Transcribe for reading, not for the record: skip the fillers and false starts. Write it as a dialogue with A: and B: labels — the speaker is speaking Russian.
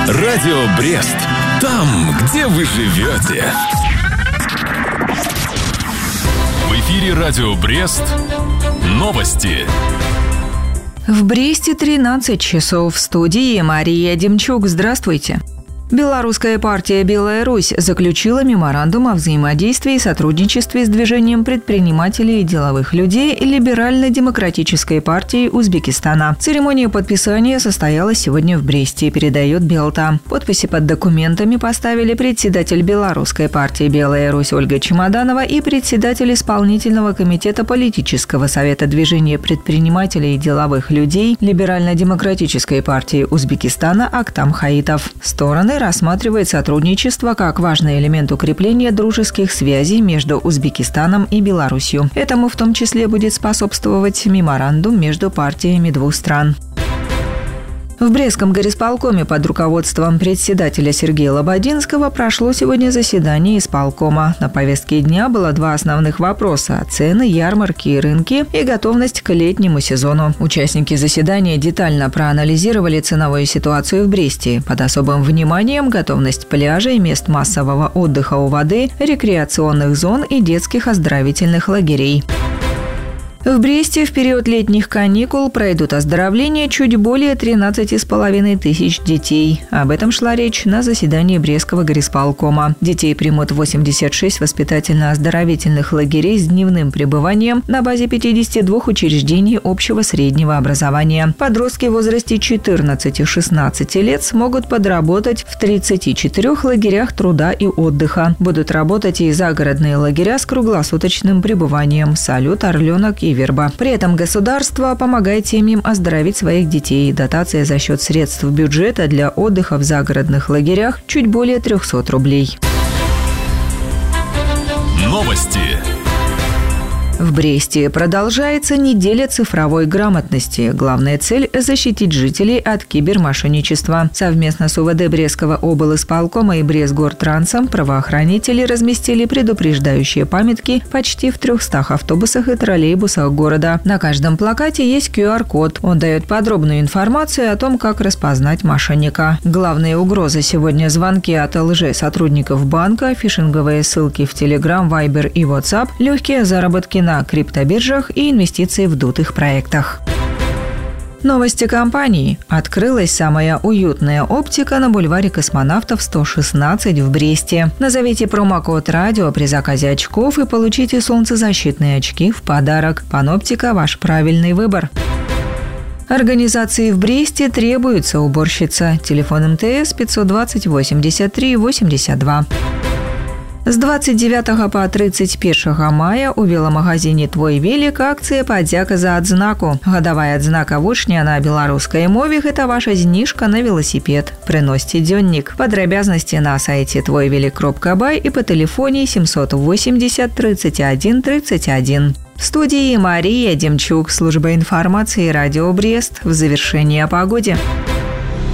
A: Радио Брест. Там, где вы живете. В эфире Радио Брест. Новости.
B: В Бресте 13 часов. В студии Мария Демчук. Здравствуйте. Белорусская партия «Белая Русь» заключила меморандум о взаимодействии и сотрудничестве с движением предпринимателей и деловых людей Либерально-демократической партии Узбекистана. Церемония подписания состоялась сегодня в Бресте, передает Белта. Подписи под документами поставили председатель Белорусской партии «Белая Русь» Ольга Чемоданова и председатель исполнительного комитета политического совета движения предпринимателей и деловых людей Либерально-демократической партии Узбекистана Актам Хаитов. Стороны рассматривает сотрудничество как важный элемент укрепления дружеских связей между Узбекистаном и Беларусью. Этому в том числе будет способствовать меморандум между партиями двух стран. В Брестском горисполкоме под руководством председателя Сергея Лободинского прошло сегодня заседание исполкома. На повестке дня было два основных вопроса – цены, ярмарки и рынки и готовность к летнему сезону. Участники заседания детально проанализировали ценовую ситуацию в Бресте. Под особым вниманием готовность пляжей, мест массового отдыха у воды, рекреационных зон и детских оздоровительных лагерей. В Бресте в период летних каникул пройдут оздоровления чуть более 13,5 тысяч детей. Об этом шла речь на заседании Брестского горисполкома. Детей примут 86 воспитательно-оздоровительных лагерей с дневным пребыванием на базе 52 учреждений общего среднего образования. Подростки в возрасте 14-16 лет смогут подработать в 34 лагерях труда и отдыха. Будут работать и загородные лагеря с круглосуточным пребыванием «Салют», «Орленок» и «Верба». При этом государство помогает семьям оздоровить своих детей. Дотация за счет средств бюджета для отдыха в загородных лагерях чуть более 300 рублей.
A: Новости.
B: В Бресте продолжается неделя цифровой грамотности. Главная цель – защитить жителей от кибермошенничества. Совместно с УВД Брестского облисполкома и Брестгортрансом правоохранители разместили предупреждающие памятки почти в 300 автобусах и троллейбусах города. На каждом плакате есть QR-код. Он дает подробную информацию о том, как распознать мошенника. Главные угрозы сегодня – звонки от лжесотрудников банка, фишинговые ссылки в Telegram, Viber и WhatsApp, легкие заработки на криптобиржах и инвестиции в дутых проектах. Новости компании. Открылась самая уютная оптика на бульваре Космонавтов 116 в Бресте. Назовите промокод «Радио» при заказе очков и получите солнцезащитные очки в подарок. Паноптика – ваш правильный выбор. Организации в Бресте требуется уборщица. Телефон МТС 520 83 82. З 29 по 31 мая у веломагазине «Твой велик» акция «Падзяка за адзнаку». Гадавая адзнака вучня на беларускай мове – это ваша знижка на велосипед. Приносите дзённик. Падрабязнасці на сайте твойвелик.бай и по телефоне 780 31 31. В студии Мария Демчук, служба информации «Радио Брест». В завершении о погоде.